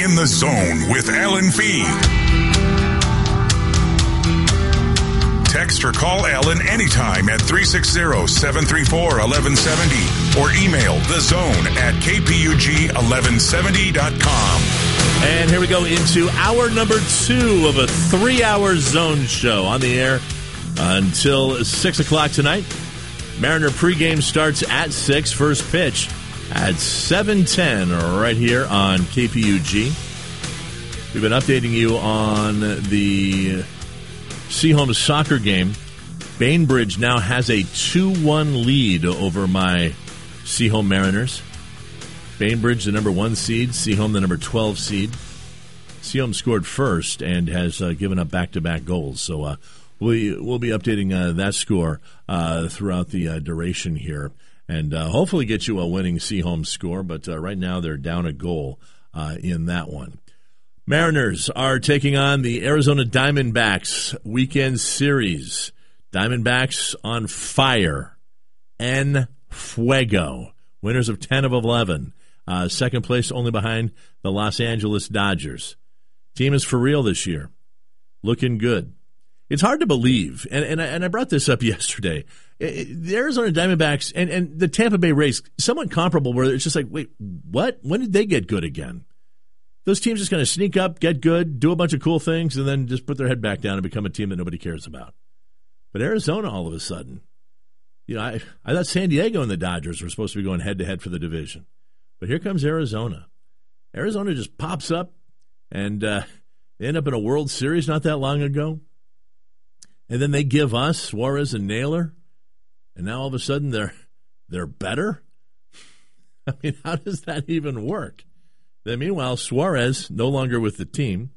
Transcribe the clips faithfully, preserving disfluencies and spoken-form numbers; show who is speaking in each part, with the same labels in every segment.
Speaker 1: In the Zone with Alan Fee. Text or call Alan anytime at three six zero, seven three four, one one seven zero or email thezone at k p u g eleven seventy dot com.
Speaker 2: And here we go into hour number two of a three-hour Zone show on the air until six o'clock tonight. Mariner pregame starts at six, first pitch at seven ten right here on K P U G. We've been updating you on the Seaholm soccer game. Bainbridge now has a two one lead over my Seaholm Mariners. Bainbridge, the number one seed. Seaholm, the number twelve seed. Seaholm scored first and has uh, given up back-to-back goals. So uh, we, we'll be updating uh, that score uh, throughout the uh, duration here and uh, hopefully get you a winning Seaholm score. But uh, right now they're down a goal uh, in that one. Mariners are taking on the Arizona Diamondbacks weekend series. Diamondbacks on fire. En fuego. Winners of ten of eleven. Uh, second place only behind the Los Angeles Dodgers. Team is for real this year. Looking good. It's hard to believe, and and I, and I brought this up yesterday. It, it, the Arizona Diamondbacks and, and the Tampa Bay Rays, somewhat comparable, where it's just like, wait, what? When did they get good again? Those teams just going to sneak up, get good, do a bunch of cool things, and then just put their head back down and become a team that nobody cares about. But Arizona, all of a sudden, you know, I, I thought San Diego and the Dodgers were supposed to be going head-to-head for the division. But here comes Arizona. Arizona just pops up, and uh, they end up in a World Series not that long ago. And then they give us Suarez and Naylor, and now all of a sudden they're they're better? I mean, how does that even work? Then meanwhile, Suarez no longer with the team.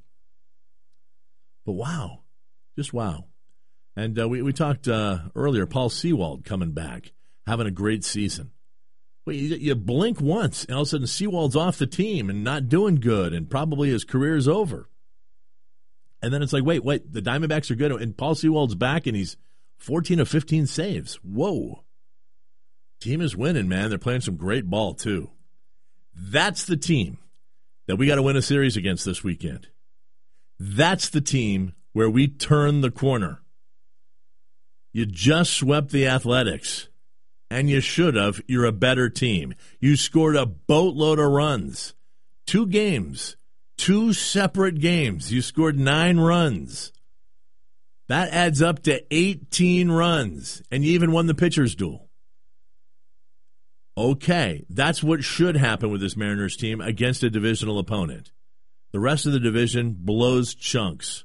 Speaker 2: But wow, just wow. And uh, we, we talked uh, earlier, Paul Sewald coming back, having a great season. Well, you, you blink once, and all of a sudden Sewald's off the team and not doing good, and probably his career's over. And then it's like, wait, wait, the Diamondbacks are good, and Paul Sewald's back, and he's fourteen of fifteen saves. Whoa. Team is winning, man. They're playing some great ball, too. That's the team that we got to win a series against this weekend. That's the team where we turn the corner. You just swept the Athletics, and you should have. You're a better team. You scored a boatload of runs. Two games, two separate games. You scored nine runs. That adds up to eighteen runs, and you even won the pitcher's duel. Okay, that's what should happen with this Mariners team against a divisional opponent. The rest of the division blows chunks.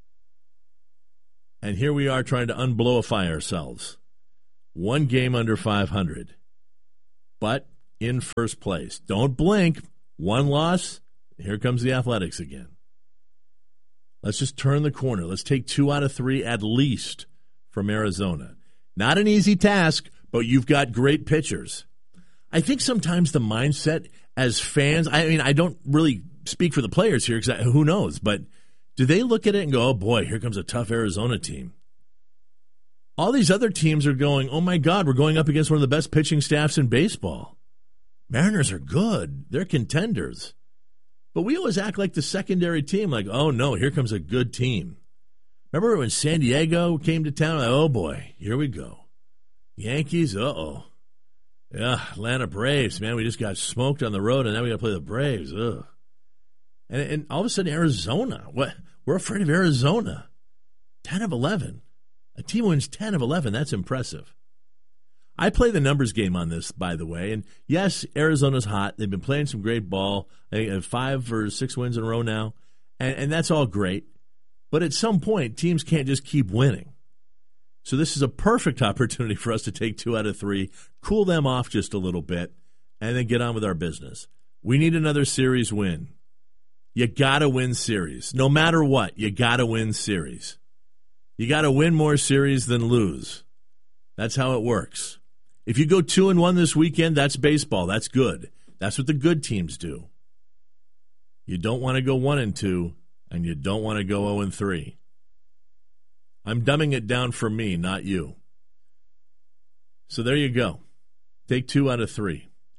Speaker 2: And here we are trying to unblowify ourselves. One game under five hundred, but in first place. Don't blink. One loss, here comes the Athletics again. Let's just turn the corner. Let's take two out of three at least from Arizona. Not an easy task, but you've got great pitchers. I think sometimes the mindset as fans, I mean, I don't really speak for the players here because who knows, but do they look at it and go, oh boy, here comes a tough Arizona team? All these other teams are going, oh my God, we're going up against one of the best pitching staffs in baseball. Mariners are good. They're contenders. But we always act like the secondary team, like, oh no, here comes a good team. Remember when San Diego came to town? Like, oh boy, here we go. Yankees, uh-oh. Yeah, Atlanta Braves, man, we just got smoked on the road, and now we got to play the Braves. Ugh. And, and all of a sudden, Arizona. What? We're afraid of Arizona. ten of eleven. A team wins ten of eleven. That's impressive. I play the numbers game on this, by the way. And, yes, Arizona's hot. They've been playing some great ball. They have five or six wins in a row now. And, and that's all great. But at some point, teams can't just keep winning. So this is a perfect opportunity for us to take two out of three, cool them off just a little bit, and then get on with our business. We need another series win. You got to win series. No matter what, you got to win series. You got to win more series than lose. That's how it works. If you go two and one this weekend, that's baseball. That's good. That's what the good teams do. You don't want to go one and two, and you don't want to go zero and three. I'm dumbing it down for me, not you. So there you go. Take two out of three.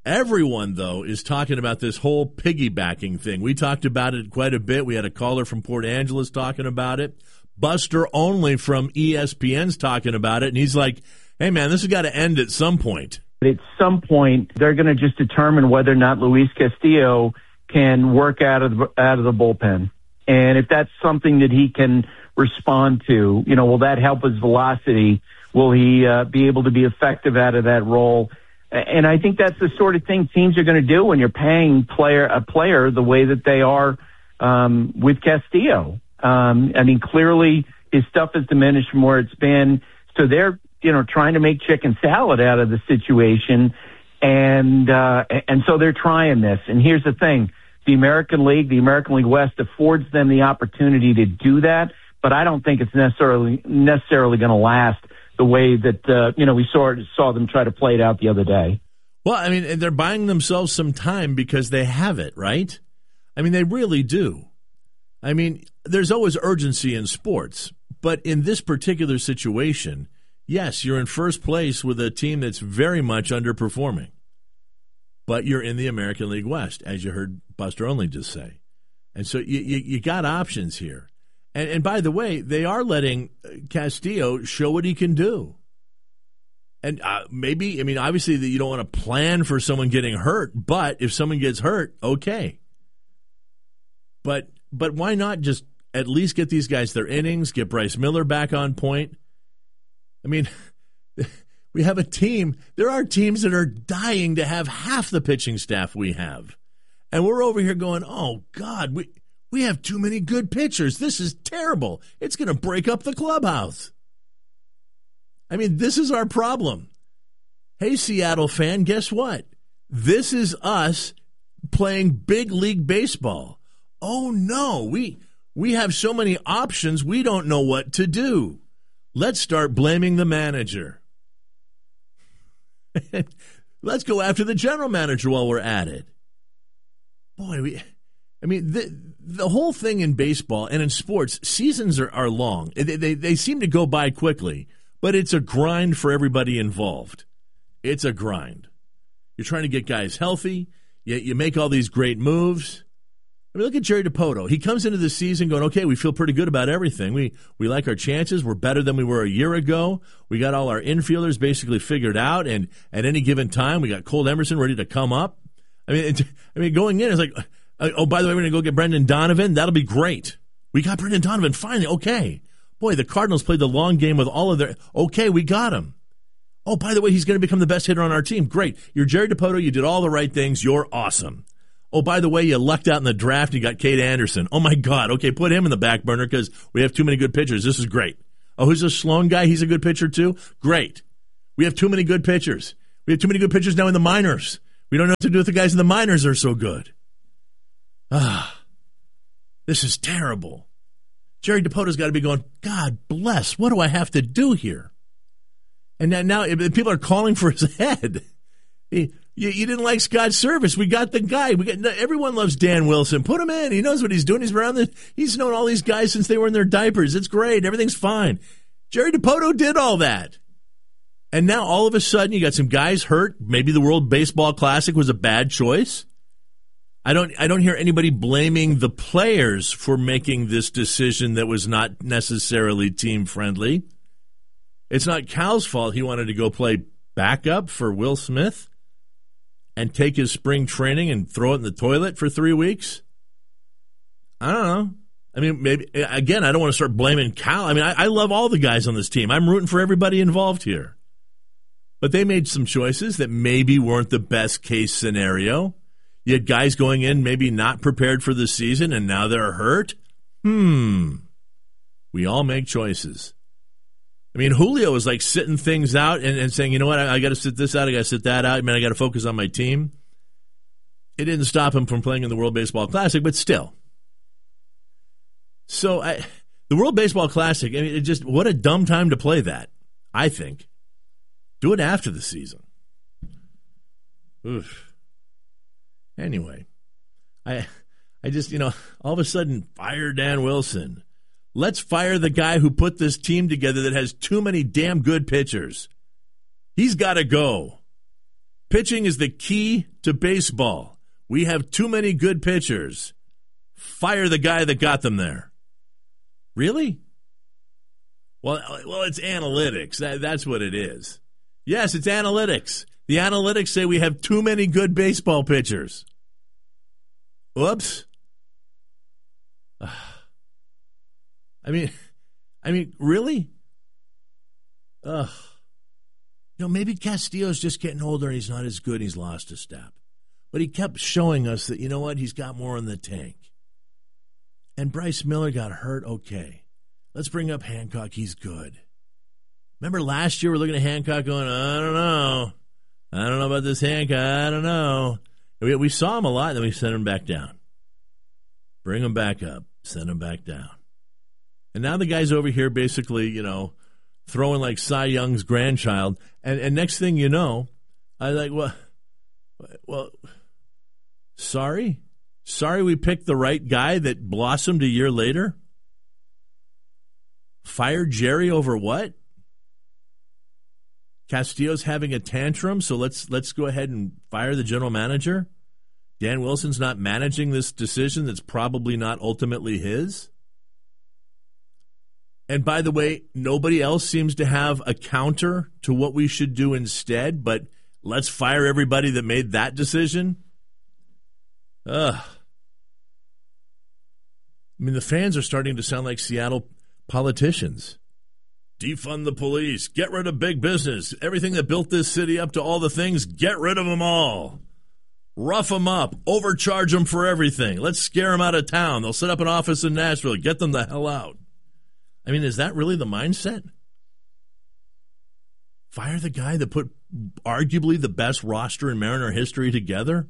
Speaker 2: Everyone, though, is talking about this whole piggybacking thing. We talked about it quite a bit. We had a caller from Port Angeles talking about it. Buster Olney from E S P N's talking about it, and he's like, hey, man, this has got to end at some point.
Speaker 3: At some point, they're going to just determine whether or not Luis Castillo can work out of the, out of the bullpen. And if that's something that he can respond to, you know, will that help his velocity? Will he uh, be able to be effective out of that role? And I think that's the sort of thing teams are going to do when you're paying player a player the way that they are um, with Castillo. Um, I mean, clearly his stuff has diminished from where it's been. So they're, you know, trying to make chicken salad out of the situation. And, uh, and so they're trying this. And here's the thing. The American League, the American League West affords them the opportunity to do that. But I don't think it's necessarily, necessarily going to last the way that, uh, you know, we saw, saw them try to play it out the other day.
Speaker 2: Well, I mean, they're buying themselves some time because they have it, right? I mean, they really do. I mean, there's always urgency in sports, but in this particular situation, yes, you're in first place with a team that's very much underperforming, but you're in the American League West, as you heard Buster Olney just say. And so you, you, you got options here. And, and by the way, they are letting Castillo show what he can do. And uh, maybe, I mean, obviously that you don't want to plan for someone getting hurt, but if someone gets hurt, okay. But but why not just at least get these guys their innings, get Bryce Miller back on point? I mean, we have a team. There are teams that are dying to have half the pitching staff we have. And we're over here going, oh, God, we... We have too many good pitchers. This is terrible. It's going to break up the clubhouse. I mean, this is our problem. Hey, Seattle fan, guess what? This is us playing big league baseball. Oh, no, we we have so many options, we don't know what to do. Let's start blaming the manager. Let's go after the general manager while we're at it. Boy, we... I mean, the, the whole thing in baseball and in sports, seasons are, are long. They, they, they seem to go by quickly, but it's a grind for everybody involved. It's a grind. You're trying to get guys healthy. You, you make all these great moves. I mean, look at Jerry Dipoto. He comes into the season going, okay, we feel pretty good about everything. We we like our chances. We're better than we were a year ago. We got all our infielders basically figured out, and at any given time, we got Cole Emerson ready to come up. I mean, it, I mean, going in, it's like... Uh, oh, by the way, we're going to go get Brendan Donovan. That'll be great. We got Brendan Donovan. Finally, okay. Boy, the Cardinals played the long game with all of their... Okay, we got him. Oh, by the way, he's going to become the best hitter on our team. Great. You're Jerry Dipoto. You did all the right things. You're awesome. Oh, by the way, you lucked out in the draft. You got Cade Anderson. Oh, my God. Okay, put him in the back burner because we have too many good pitchers. This is great. Oh, who's this Sloan guy? He's a good pitcher, too? Great. We have too many good pitchers. We have too many good pitchers now in the minors. We don't know what to do with the guys in the minors that are so good. Ah, this is terrible. Jerry Dipoto's got to be going, God bless, what do I have to do here? And now, now people are calling for his head. He, you, you didn't like Scott Service. We got the guy. We got, everyone loves Dan Wilson. Put him in. He knows what he's doing. He's around the, he's known all these guys since they were in their diapers. It's great. Everything's fine. Jerry Dipoto did all that. And now all of a sudden you got some guys hurt. Maybe the World Baseball Classic was a bad choice. I don't I don't hear anybody blaming the players for making this decision that was not necessarily team-friendly. It's not Cal's fault he wanted to go play backup for Will Smith and take his spring training and throw it in the toilet for three weeks. I don't know. I mean, maybe again, I don't want to start blaming Cal. I mean, I, I love all the guys on this team. I'm rooting for everybody involved here. But they made some choices that maybe weren't the best case scenario. You had guys going in maybe not prepared for the season, and now they're hurt. Hmm. We all make choices. I mean, Julio was like sitting things out and, and saying, you know what, I, I got to sit this out, I got to sit that out. I mean, I got to focus on my team. It didn't stop him from playing in the World Baseball Classic, but still. So I, the World Baseball Classic, I mean, it just what a dumb time to play that, I think. Do it after the season. Oof. Anyway, I I just, you know, all of a sudden, fire Dan Wilson. Let's fire the guy who put this team together that has too many damn good pitchers. He's got to go. pitching is the key to baseball. We have too many good pitchers. Fire the guy that got them there. Really? Well, well, it's analytics. That, that's what it is. Yes, it's analytics. The analytics say we have too many good baseball pitchers. Whoops. I mean, I mean, really? Ugh. You know, maybe Castillo's just getting older and he's not as good. He's lost a step. But he kept showing us that, you know what, he's got more in the tank. And Bryce Miller got hurt, okay. Let's bring up Hancock. He's good. Remember last year we're looking at Hancock going, I don't know. I don't know about this Hancock. I don't know. We, we saw him a lot, then we sent him back down. Bring him back up. Send him back down. And now the guy's over here basically, you know, throwing like Cy Young's grandchild. And, and next thing you know, I like, well, well, sorry? Sorry we picked the right guy that blossomed a year later? Fired Jerry over what? Castillo's having a tantrum, so let's let's go ahead and fire the general manager? Dan Wilson's not managing this decision that's probably not ultimately his? And by the way, nobody else seems to have a counter to what we should do instead, but let's fire everybody that made that decision? Ugh. I mean, the fans are starting to sound like Seattle politicians. Defund the police. Get rid of big business. Everything that built this city up to all the things, get rid of them all. Rough them up. Overcharge them for everything. Let's scare them out of town. They'll set up an office in Nashville. Get them the hell out. I mean, is that really the mindset? Fire the guy that put arguably the best roster in Mariner history together?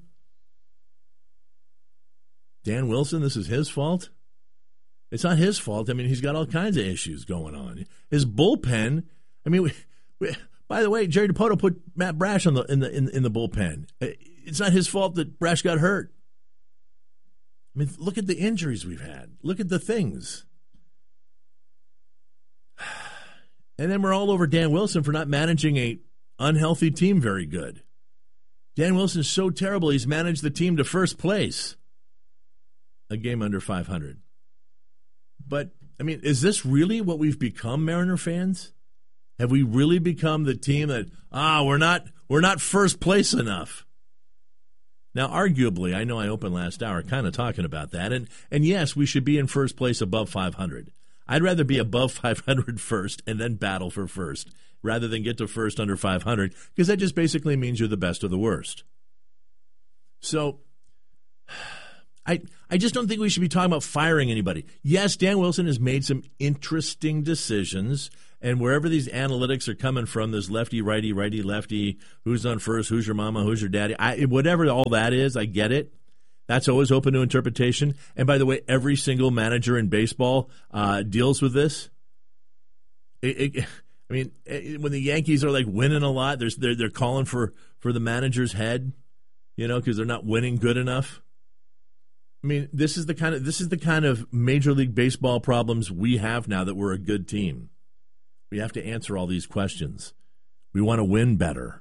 Speaker 2: Dan Wilson, this is his fault? It's not his fault. I mean, he's got all kinds of issues going on. His bullpen, I mean, we, we, by the way, Jerry Dipoto put Matt Brash on the in the in, in the bullpen. It's not his fault that Brash got hurt. I mean, look at the injuries we've had. Look at the things. And then we're all over Dan Wilson for not managing a unhealthy team very good. Dan Wilson is so terrible, he's managed the team to first place. A game under five hundred. But, I mean, is this really what we've become, Mariner fans? Have we really become the team that, ah, we're not we're not first place enough? Now, arguably, I know I opened last hour kind of talking about that, and, and yes, we should be in first place above five hundred. I'd rather be above five hundred first and then battle for first rather than get to first under five hundred, because that just basically means you're the best of the worst. So, I I just don't think we should be talking about firing anybody. Yes, Dan Wilson has made some interesting decisions, and wherever these analytics are coming from, there's lefty, righty, righty, lefty, who's on first, who's your mama, who's your daddy, I, whatever all that is, I get it. That's always open to interpretation. And by the way, every single manager in baseball uh, deals with this. It, it, I mean, it, when the Yankees are like winning a lot, there's, they're they're calling for, for the manager's head, you know, because they're not winning good enough. I mean, this is the kind of this is the kind of Major League Baseball problems we have now that we're a good team. We have to answer all these questions. We want to win better.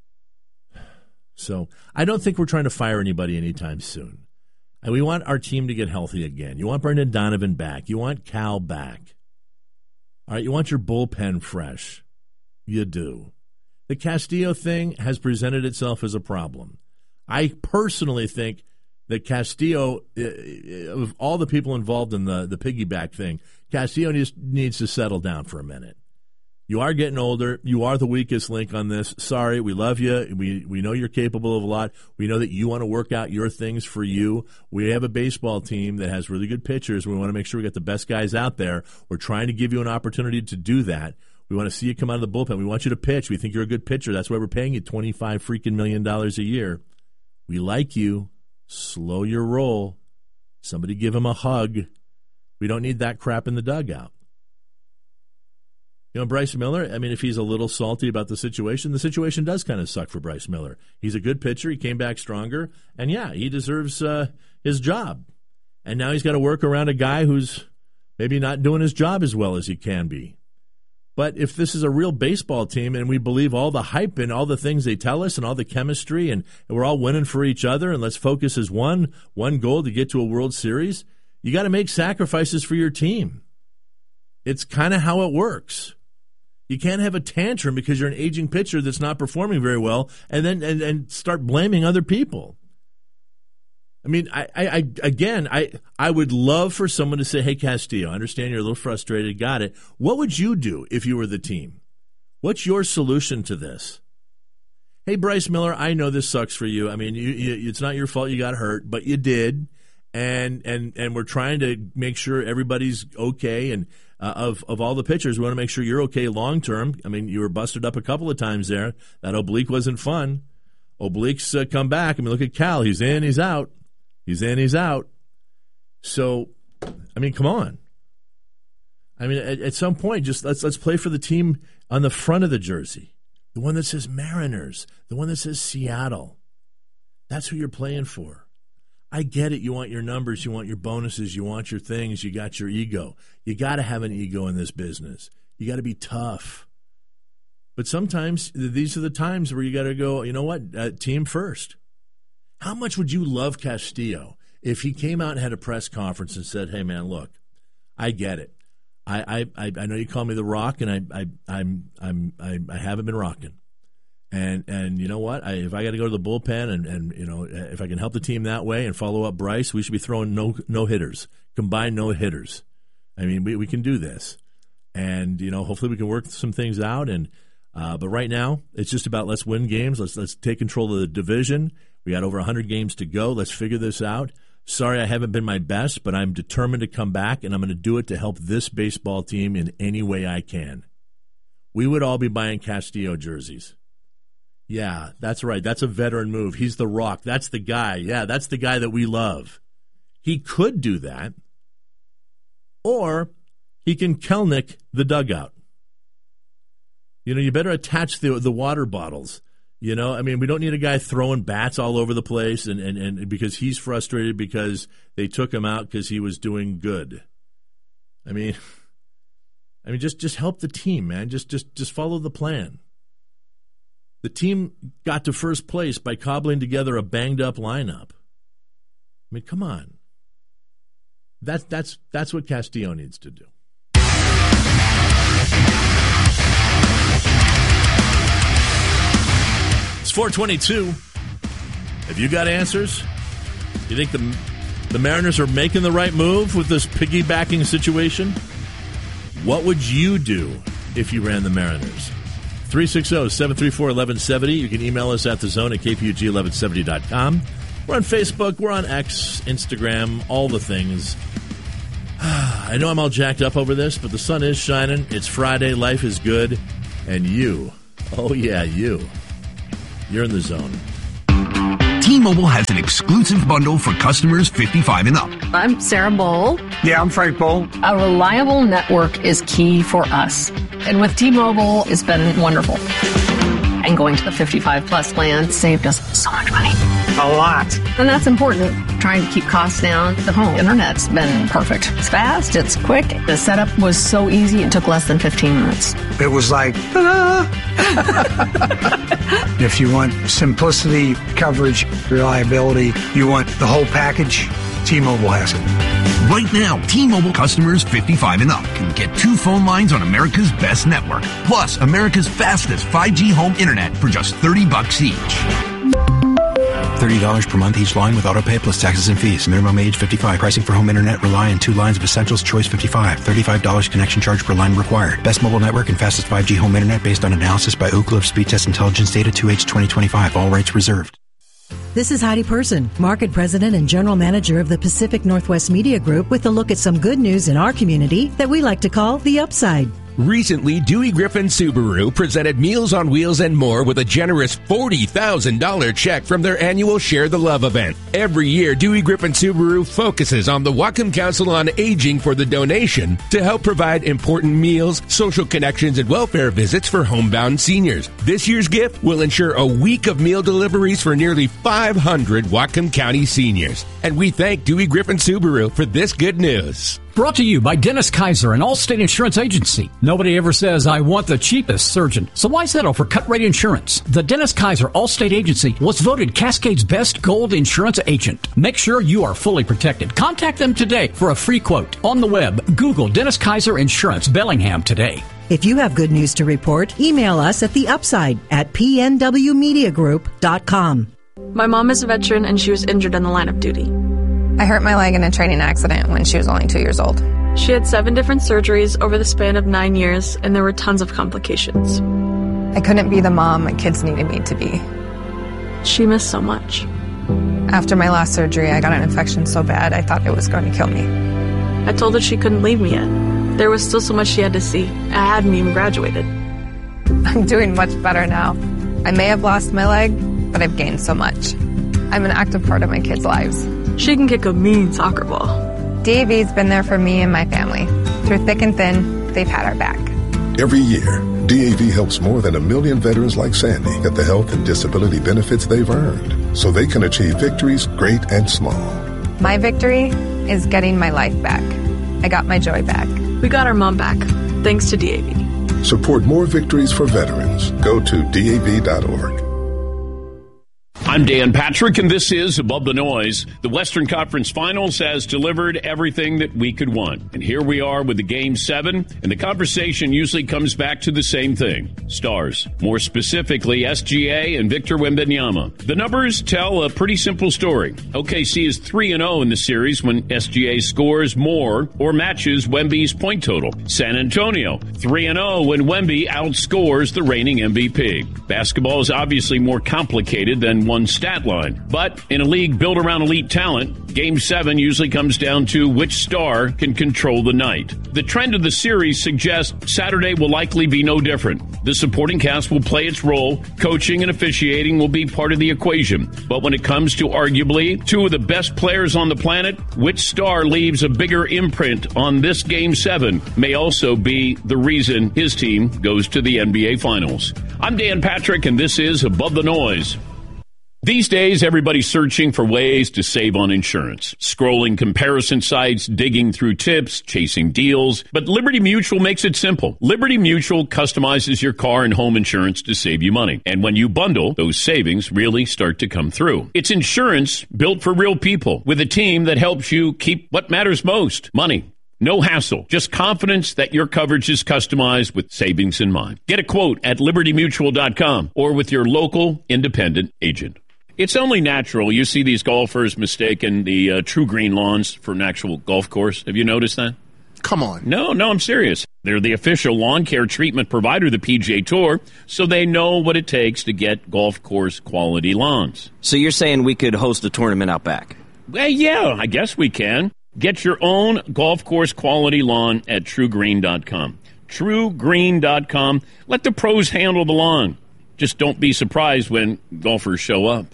Speaker 2: So I don't think we're trying to fire anybody anytime soon. And we want our team to get healthy again. You want Brendan Donovan back. You want Cal back. All right, you want your bullpen fresh. You do. The Castillo thing has presented itself as a problem. I personally think that Castillo, of all the people involved in the, the piggyback thing, Castillo needs, needs to settle down for a minute. You are getting older. You are the weakest link on this. Sorry, we love you. We we know you're capable of a lot. We know that you want to work out your things for you. We have a baseball team that has really good pitchers. We want to make sure we got the best guys out there. We're trying to give you an opportunity to do that. We want to see you come out of the bullpen. We want you to pitch. We think you're a good pitcher. That's why we're paying you twenty-five freaking million dollars a year. We like you. Slow your roll. Somebody give him a hug. We don't need that crap in the dugout. You know, Bryce Miller, I mean, if he's a little salty about the situation, the situation does kind of suck for Bryce Miller. He's a good pitcher. He came back stronger. And, yeah, he deserves uh, his job. And now he's got to work around a guy who's maybe not doing his job as well as he can be. But if this is a real baseball team and we believe all the hype and all the things they tell us and all the chemistry and, and we're all winning for each other and let's focus as one, one goal to get to a World Series, you got to make sacrifices for your team. It's kind of how it works. You can't have a tantrum because you're an aging pitcher that's not performing very well and then and, and start blaming other people. I mean, I, I, I again, I, I would love for someone to say, hey, Castillo, I understand you're a little frustrated, got it. What would you do if you were the team? What's your solution to this? Hey, Bryce Miller, I know this sucks for you. I mean, you, you, it's not your fault you got hurt, but you did, and and and we're trying to make sure everybody's okay. And uh, of of all the pitchers, we want to make sure you're okay long term. I mean, you were busted up a couple of times there. That oblique wasn't fun. Obliques uh, come back. I mean, look at Cal. He's in, he's out. He's in, he's out. So, I mean, come on. I mean, at, at some point, just let's let's play for the team on the front of the jersey, the one that says Mariners, the one that says Seattle. That's who you're playing for. I get it. You want your numbers, you want your bonuses, you want your things, you got your ego. You got to have an ego in this business. You got to be tough. But sometimes these are the times where you got to go, you know what, uh, team first. How much would you love Castillo if he came out and had a press conference and said, hey, man, look, I get it. I I, I know you call me the Rock, and I I I'm I'm I, I haven't been rocking. And and you know what? I, if I got to go to the bullpen and, and you know if I can help the team that way and follow up Bryce, we should be throwing no no hitters, combined no hitters. I mean, we we can do this, and you know hopefully we can work some things out. And uh, but right now it's just about let's win games. Let's let's take control of the division. We got over one hundred games to go. Let's figure this out. Sorry I haven't been my best, but I'm determined to come back, and I'm going to do it to help this baseball team in any way I can. We would all be buying Castillo jerseys. Yeah, that's right. That's a veteran move. He's the Rock. That's the guy. Yeah, that's the guy that we love. He could do that, or he can Kelnick the dugout. You know, you better attach the the water bottles. You know, I mean, we don't need a guy throwing bats all over the place and, and, and because he's frustrated because they took him out because he was doing good. I mean, I mean, just, just help the team, man. Just just just follow the plan. The team got to first place by cobbling together a banged-up lineup. I mean, come on. That's that's that's what Castillo needs to do. It's four twenty-two. Have you got answers? You think the the Mariners are making the right move with this piggybacking situation? What would you do if you ran the Mariners? three six zero, seven three four, one one seven zero. You can email us at the zone at k p u g eleven seventy dot com. We're on Facebook. We're on X, Instagram, all the things. I know I'm all jacked up over this, but the sun is shining. It's Friday. Life is good. And you, oh yeah, you. You're in the zone.
Speaker 4: T-Mobile has an exclusive bundle for customers fifty-five and up.
Speaker 5: I'm Sarah Bowl.
Speaker 6: Yeah, I'm Frank Bowl.
Speaker 5: A reliable network is key for us. And with T-Mobile, it's been wonderful. And going to the fifty-five plus plan saved us so much money.
Speaker 6: A lot.
Speaker 5: And that's important. Trying to keep costs down. The home internet's been perfect. It's fast. It's quick. The setup was so easy. It took less than fifteen minutes.
Speaker 6: It was like, ah. If you want simplicity, coverage, reliability, you want the whole package, T-Mobile has it.
Speaker 4: Right now, T-Mobile customers fifty-five and up can get two phone lines on America's best network, plus America's fastest five G home internet for just thirty bucks each.
Speaker 7: thirty dollars per month each line with autopay plus taxes and fees. Minimum age fifty-five. Pricing for home internet rely on two lines of Essentials Choice fifty-five. thirty-five dollars connection charge per line required. Best mobile network and fastest five G home internet based on analysis by Ookla of Speed Test Intelligence Data two H twenty twenty-five. All rights reserved.
Speaker 8: This is Heidi Person, Market President and General Manager of the Pacific Northwest Media Group, with a look at some good news in our community that we like to call the upside.
Speaker 9: Recently, Dewey Griffin Subaru presented Meals on Wheels and more with a generous forty thousand dollars check from their annual Share the Love event. Every year, Dewey Griffin Subaru focuses on the Whatcom Council on Aging for the donation to help provide important meals, social connections, and welfare visits for homebound seniors. This year's gift will ensure a week of meal deliveries for nearly five hundred Whatcom County seniors. And we thank Dewey Griffin Subaru for this good news.
Speaker 10: Brought to you by Dennis Kaiser and Allstate Insurance Agency. Nobody ever says, I want the cheapest surgeon. So why settle for cut rate insurance? The Dennis Kaiser Allstate Agency was voted Cascade's best gold insurance agent. Make sure you are fully protected. Contact them today for a free quote. On the web, Google Dennis Kaiser Insurance Bellingham today.
Speaker 8: If you have good news to report, email us at the upside at p n w media group dot com.
Speaker 11: My mom is a veteran and she was injured in the line of duty.
Speaker 12: I hurt my leg in a training accident when she was only two years old.
Speaker 11: She had seven different surgeries over the span of nine years, and there were tons of complications.
Speaker 12: I couldn't be the mom my kids needed me to be.
Speaker 11: She missed so much.
Speaker 12: After my last surgery, I got an infection so bad I thought it was going to kill me.
Speaker 11: I told her she couldn't leave me yet. There was still so much she had to see. I hadn't even graduated.
Speaker 12: I'm doing much better now. I may have lost my leg, but I've gained so much. I'm an active part of my kids' lives.
Speaker 11: She can kick a mean soccer ball.
Speaker 12: D A V's been there for me and my family. Through thick and thin, they've had our back.
Speaker 13: Every year, D A V helps more than a million veterans like Sandy get the health and disability benefits they've earned so they can achieve victories great and small.
Speaker 12: My victory is getting my life back. I got my joy back.
Speaker 11: We got our mom back, thanks to D A V.
Speaker 13: Support more victories for veterans. Go to D A V dot org.
Speaker 14: I'm Dan Patrick, and this is Above the Noise. The Western Conference Finals has delivered everything that we could want. And here we are with the Game seven, and the conversation usually comes back to the same thing. Stars. More specifically, S G A and Victor Wembanyama. The numbers tell a pretty simple story. O K C is three and oh in the series when S G A scores more or matches Wemby's point total. San Antonio, three and oh when Wemby outscores the reigning M V P. Basketball is obviously more complicated than one stat line. But in a league built around elite talent, Game seven usually comes down to which star can control the night. The trend of the series suggests Saturday will likely be no different. The supporting cast will play its role. Coaching and officiating will be part of the equation. But when it comes to arguably two of the best players on the planet, which star leaves a bigger imprint on this Game seven may also be the reason his team goes to the N B A Finals. I'm Dan Patrick, and this is Above the Noise. These days, everybody's searching for ways to save on insurance. Scrolling comparison sites, digging through tips, chasing deals. But Liberty Mutual makes it simple. Liberty Mutual customizes your car and home insurance to save you money. And when you bundle, those savings really start to come through. It's insurance built for real people with a team that helps you keep what matters most, money. No hassle, just confidence that your coverage is customized with savings in mind. Get a quote at liberty mutual dot com or with your local independent agent. It's only natural you see these golfers mistaking the uh, True Green lawns for an actual golf course. Have you noticed that?
Speaker 15: Come on.
Speaker 14: No, no, I'm serious. They're the official lawn care treatment provider of the P G A Tour, so they know what it takes to get golf course quality lawns.
Speaker 16: So you're saying we could host a tournament out back?
Speaker 14: Well, yeah, I guess we can. Get your own golf course quality lawn at true green dot com. true green dot com. Let the pros handle the lawn. Just don't be surprised when golfers show up.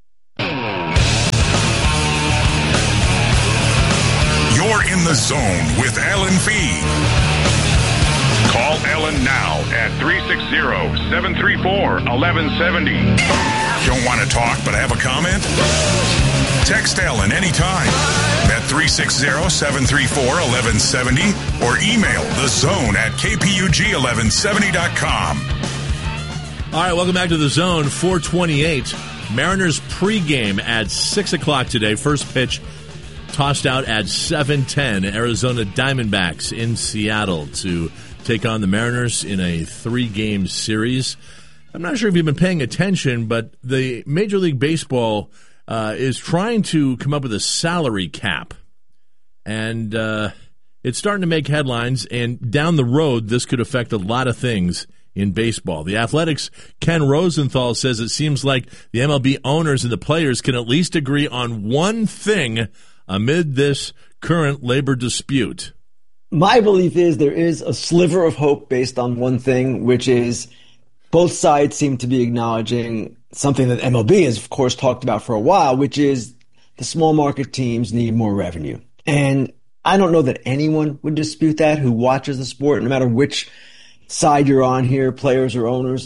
Speaker 1: You're in the zone with Alan Fee. Call Alan now at three six zero, seven three four, one one seven zero. Don't want to talk but have a comment? Text Alan anytime at three six zero, seven three four, one one seven zero or email the zone at k p u g eleven seventy dot com.
Speaker 2: All right, welcome back to the Zone. four twenty-eight. Mariners pregame at six o'clock today. First pitch tossed out at seven ten. Arizona Diamondbacks in Seattle to take on the Mariners in a three-game series. I'm not sure if you've been paying attention, but the Major League Baseball uh, is trying to come up with a salary cap. And uh, it's starting to make headlines, and down the road, this could affect a lot of things in baseball. The Athletics' Ken Rosenthal says it seems like the M L B owners and the players can at least agree on one thing amid this current labor dispute.
Speaker 17: My belief is there is a sliver of hope based on one thing, which is both sides seem to be acknowledging something that M L B has, of course, talked about for a while, which is the small market teams need more revenue. And I don't know that anyone would dispute that who watches the sport, no matter which side you're on here, players or owners.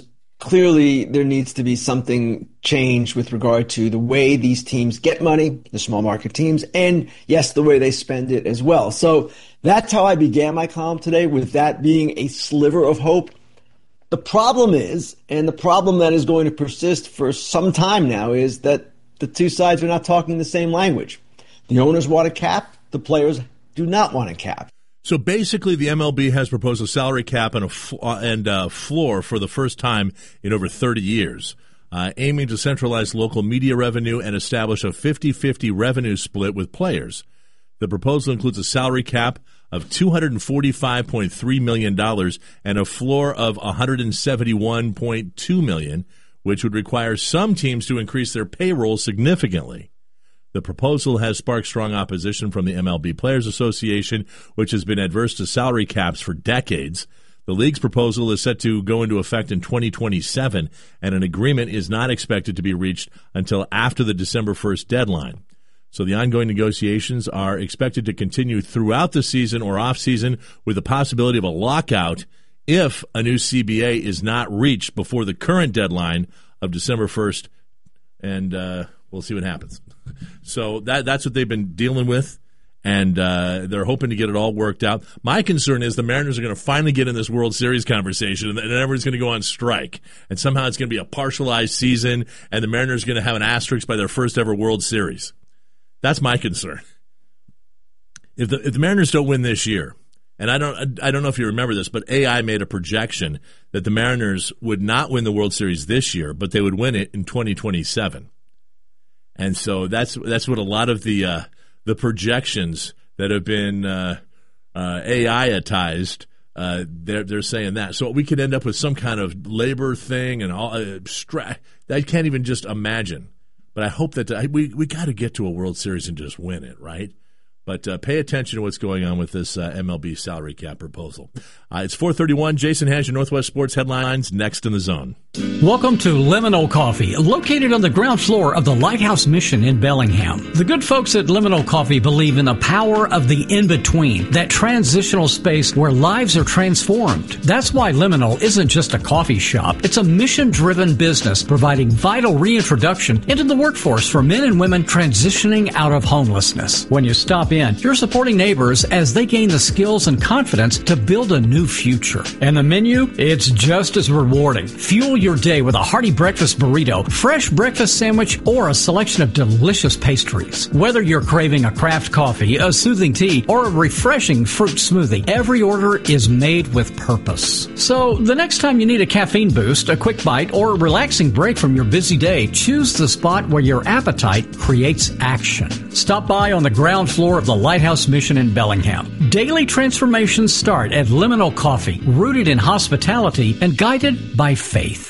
Speaker 17: clearly there needs to be something changed with regard to the way these teams get money, the small market teams, and yes, the way they spend it as well. So that's how I began my column today, with that being a sliver of hope. The problem is, and the problem that is going to persist for some time now, is that the two sides are not talking the same language. The owners want a cap, the players do not want a cap.
Speaker 2: So basically, the M L B has proposed a salary cap and a f- uh, and a floor for the first time in over thirty years, uh, aiming to centralize local media revenue and establish a fifty-fifty revenue split with players. The proposal includes a salary cap of two hundred forty-five point three million dollars and a floor of one hundred seventy-one point two million dollars, which would require some teams to increase their payroll significantly. The proposal has sparked strong opposition from the M L B Players Association, which has been adverse to salary caps for decades. The league's proposal is set to go into effect in twenty twenty-seven, and an agreement is not expected to be reached until after the December first deadline. So the ongoing negotiations are expected to continue throughout the season or off-season, with the possibility of a lockout if a new C B A is not reached before the current deadline of December first, and uh, we'll see what happens. So that that's what they've been dealing with, and uh, they're hoping to get it all worked out. My concern is the Mariners are going to finally get in this World Series conversation, and everyone's going to go on strike, and somehow it's going to be a partialized season, and the Mariners are going to have an asterisk by their first ever World Series. That's my concern. If the if the Mariners don't win this year, and I don't I don't know if you remember this, but A I made a projection that the Mariners would not win the World Series this year, but they would win it in twenty twenty-seven. And so that's that's what a lot of the uh, the projections that have been uh, uh, A I-atized, uh, they're they're saying that. So we could end up with some kind of labor thing and all. Uh, stra- I can't even just imagine. But I hope that uh, we we got to get to a World Series and just win it, right? But uh, pay attention to what's going on with this uh, M L B salary cap proposal. Uh, it's four thirty-one. Jason has your Northwest Sports headlines next in the zone.
Speaker 10: Welcome to Liminal Coffee, located on the ground floor of the Lighthouse Mission in Bellingham. The good folks at Liminal Coffee believe in the power of the in-between, that transitional space where lives are transformed. That's why Liminal isn't just a coffee shop. It's a mission-driven business providing vital reintroduction into the workforce for men and women transitioning out of homelessness. When you stop in, you're supporting neighbors as they gain the skills and confidence to build a new future. And the menu? It's just as rewarding. Fuel your day with a hearty breakfast burrito, fresh breakfast sandwich, or a selection of delicious pastries. Whether you're craving a craft coffee, a soothing tea, or a refreshing fruit smoothie, every order is made with purpose. So the next time you need a caffeine boost, a quick bite, or a relaxing break from your busy day, choose the spot where your appetite creates action. Stop by on the ground floor of the Lighthouse Mission in Bellingham. Daily transformations start at Liminal Coffee, rooted in hospitality and guided by faith.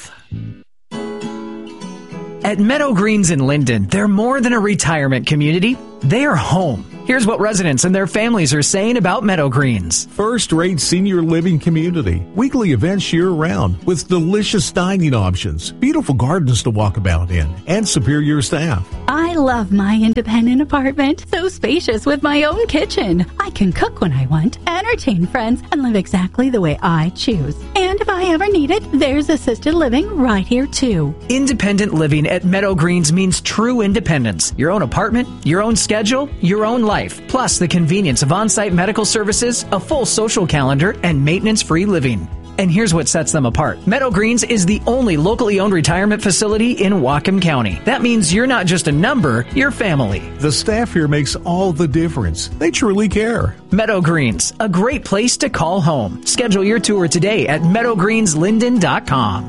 Speaker 15: At Meadow Greens in Linden, they're more than a retirement community. They are home. Here's what residents and their families are saying about Meadow Greens.
Speaker 18: First-rate senior living community. Weekly events year-round with delicious dining options, beautiful gardens to walk about in, and superior staff.
Speaker 19: I love my independent apartment. So spacious with my own kitchen. I can cook when I want, entertain friends, and live exactly the way I choose. And if I ever need it, there's assisted living right here too.
Speaker 15: Independent living at Meadow Greens means true independence. Your own apartment, your own schedule, your own life. Plus the convenience of on-site medical services, a full social calendar, and maintenance-free living. And here's what sets them apart. Meadow Greens is the only locally owned retirement facility in Whatcom County. That means you're not just a number, you're family.
Speaker 18: The staff here makes all the difference. They truly care.
Speaker 15: Meadow Greens, a great place to call home. Schedule your tour today at meadow greens linden dot com.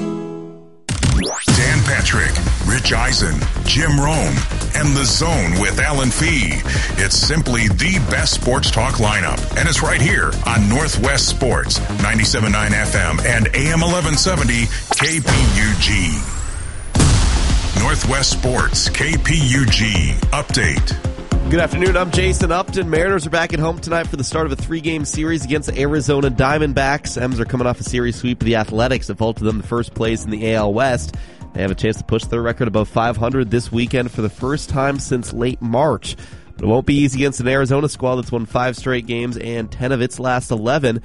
Speaker 1: Dan Patrick, Rich Eisen, Jim Rome, and The Zone with Alan Fee. It's simply the best sports talk lineup, and it's right here on Northwest Sports, ninety-seven point nine F M and A M eleven seventy K P U G. Northwest Sports, K P U G. Update.
Speaker 20: Good afternoon, I'm Jason Upton. Mariners are back at home tonight for the start of a three-game series against the Arizona Diamondbacks. M's are coming off a series sweep of the Athletics that vaulted them to first place in the A L West. They have a chance to push their record above five hundred this weekend for the first time since late March. But it won't be easy against an Arizona squad that's won five straight games and ten of its last eleven.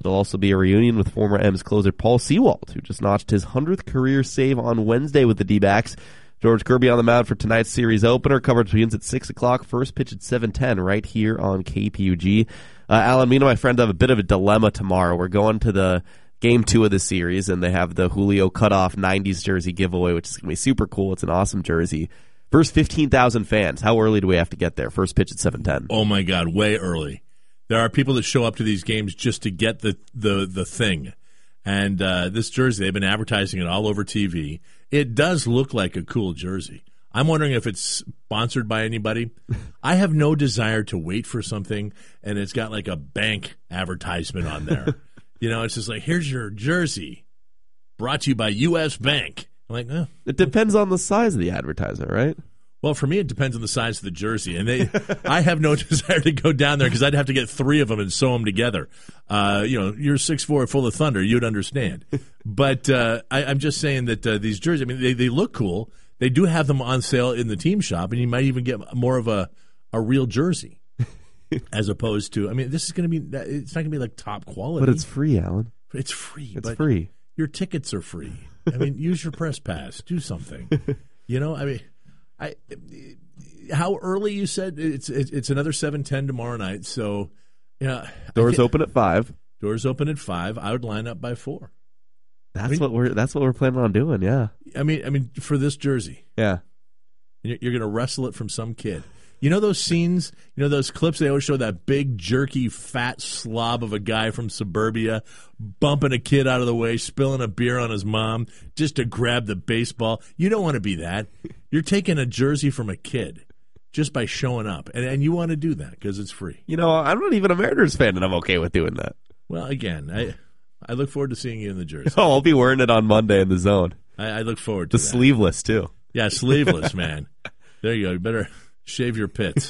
Speaker 20: There'll also be a reunion with former M's closer Paul Sewald, who just notched his hundredth career save on Wednesday with the D-backs. George Kirby on the mound for tonight's series opener. Coverage begins at six o'clock. First pitch at seven ten right here on K P U G. Uh, Alan, me and my friend have a bit of a dilemma tomorrow. We're going to the game two of the series, and they have the Julio cutoff nineties jersey giveaway, which is going to be super cool. It's an awesome jersey. First fifteen thousand fans. How early do we have to get there? First pitch at seven ten.
Speaker 2: Oh, my God, way early. There are people that show up to these games just to get the, the, the thing. And uh, this jersey, they've been advertising it all over T V. It does look like a cool jersey. I'm wondering if it's sponsored by anybody. I have no desire to wait for something, and it's got like a bank advertisement on there. You know, it's just like, here's your jersey, brought to you by U S Bank. I'm like, oh.
Speaker 20: It depends on the size of the advertisement, right?
Speaker 2: Well, for me, it depends on the size of the jersey, and they, I have no desire to go down there because I'd have to get three of them and sew them together. Uh, you know, you're six foot four, full of thunder, you'd understand. But uh, I, I'm just saying that uh, these jerseys, I mean, they, they look cool. They do have them on sale in the team shop, and you might even get more of a, a real jersey as opposed to, I mean, this is going to be, it's not going to be like top quality.
Speaker 20: But it's free, Alan.
Speaker 2: It's free.
Speaker 20: It's
Speaker 2: but
Speaker 20: free.
Speaker 2: Your tickets are free. I mean, use your press pass. Do something. You know, I mean, I, how early you said it's it's another seven ten tomorrow night. So, yeah,
Speaker 20: doors open at five.
Speaker 2: Doors open at five. I would line up by four.
Speaker 20: That's
Speaker 2: I mean,
Speaker 20: what we're that's what we're planning on doing. Yeah.
Speaker 2: I mean, I mean, for this jersey.
Speaker 20: Yeah.
Speaker 2: You're, you're going to wrestle it from some kid. You know those scenes, you know those clips they always show, that big, jerky, fat slob of a guy from suburbia bumping a kid out of the way, spilling a beer on his mom just to grab the baseball. You don't want to be that. You're taking a jersey from a kid just by showing up, and, and you want to do that because it's free.
Speaker 20: You know, I'm not even a Mariners fan, and I'm okay with doing that.
Speaker 2: Well, again, I I look forward to seeing you in the jersey.
Speaker 20: Oh, I'll be wearing it on Monday in the zone.
Speaker 2: I, I look forward to
Speaker 20: the
Speaker 2: that.
Speaker 20: Sleeveless, too.
Speaker 2: Yeah, sleeveless, man. There you go. You better shave your pits.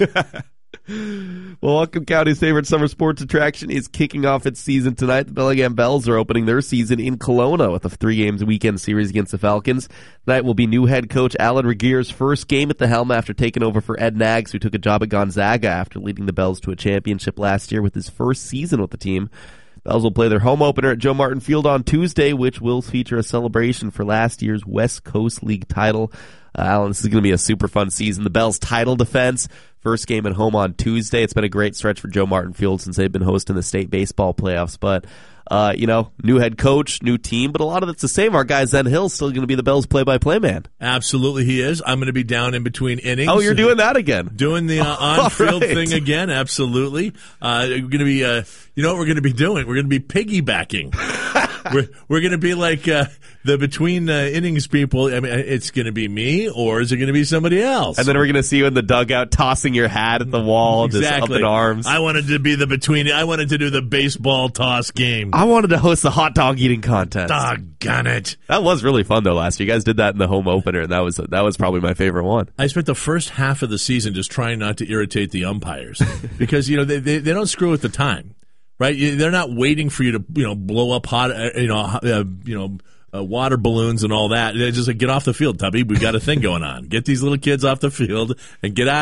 Speaker 20: Well, Whatcom County's favorite summer sports attraction is kicking off its season tonight. The Bellingham Bells are opening their season in Kelowna with a three games weekend series against the Falcons. Tonight will be new head coach Alan Regeer's first game at the helm after taking over for Ed Nags, who took a job at Gonzaga after leading the Bells to a championship last year with his first season with the team. Bells will play their home opener at Joe Martin Field on Tuesday, which will feature a celebration for last year's West Coast League title. Uh, Alan, this is going to be a super fun season. The Bells' title defense, first game at home on Tuesday. It's been a great stretch for Joe Martin Field since they've been hosting the state baseball playoffs. But, uh, you know, new head coach, new team, but a lot of it's the same. Our guy Zen Hill's still going to be the Bells' play-by-play man.
Speaker 2: Absolutely, he is. I'm going to be down in between innings.
Speaker 20: Oh, you're doing that again?
Speaker 2: Doing the uh, on-field
Speaker 20: right.
Speaker 2: thing again, absolutely. Uh, we're going to be, uh, you know what we're going to be doing? We're going to be piggybacking. we're we're going to be like uh, the between uh, innings people. I mean, it's going to be me, or is it going to be somebody else?
Speaker 20: And then we're going to see you in the dugout tossing your hat at the wall,
Speaker 2: exactly.
Speaker 20: just up in arms.
Speaker 2: I wanted to be the between. I wanted to do the baseball toss game.
Speaker 20: I wanted to host the hot dog eating contest.
Speaker 2: Doggone it!
Speaker 20: That was really fun though last year. You guys did that in the home opener, and that was that was probably my favorite one.
Speaker 2: I spent the first half of the season just trying not to irritate the umpires because you know they, they they don't screw with the time. Right, they're not waiting for you to, you know, blow up hot, you know, uh, you know, uh, water balloons and all that. They just like, get off the field, Tubby. We've got a thing going on. Get these little kids off the field and get out.